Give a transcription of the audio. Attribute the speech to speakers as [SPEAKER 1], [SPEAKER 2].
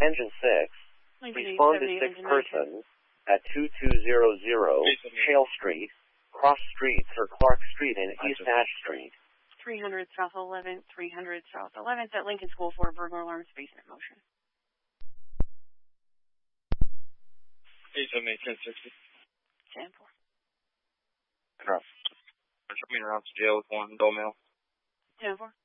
[SPEAKER 1] Engine 6, respond to 6 persons at 2200 Hale Street, Cross Street, or Clark Street, and East Ash Street.
[SPEAKER 2] 300 South 11th, 300 South 11th at Lincoln School for burglar alarm basement motion.
[SPEAKER 3] 878 1060.
[SPEAKER 2] 10-4.
[SPEAKER 3] Show me around to jail with one adult male.
[SPEAKER 2] 10-4.